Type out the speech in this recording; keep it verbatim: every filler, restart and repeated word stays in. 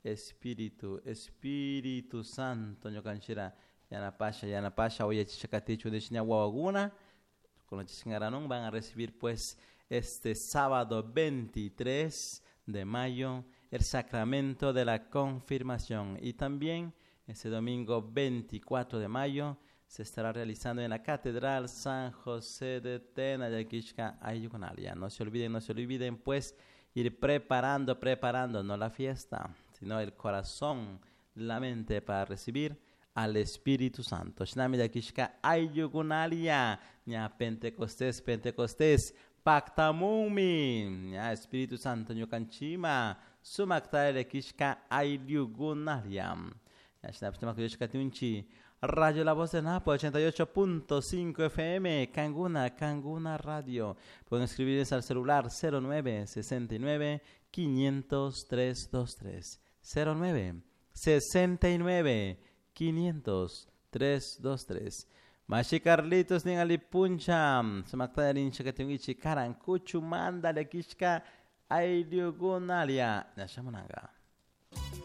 Espíritu, Espíritu Santo, ñocanchira, yanapasha, yanapasha, oye, chichacatichu de Chinahuaguna, con los chichingaranón van a recibir pues este sábado veintitrés de mayo el sacramento de la confirmación y también este domingo veinticuatro de mayo se estará realizando en la Catedral San José de Tenayaquixca, Ayucunalia. No se olviden, no se olviden pues ir preparando, preparando, no la fiesta, sino el corazón, la mente para recibir al Espíritu Santo. Shnami Yaquixca, Ayucunalia, ña Pentecostés, Pentecostés, Pactamumi, ña Espíritu Santo, ñocanchima, sumakta Yaquixca, Ayucunalia. Radio La Voz de Napo, ochenta y ocho punto cinco F M, Canguna, Canguna Radio. Pueden escribirles al celular cero nueve sesenta y nueve quinientos tres veintitrés. cero nueve sesenta y nueve quinientos tres veintitrés. Mashi Carlitos ni alipuncha, sumakta yarincha que tengo ichi karan kuchu manda le kishka ailiugunalia. Nashamananga.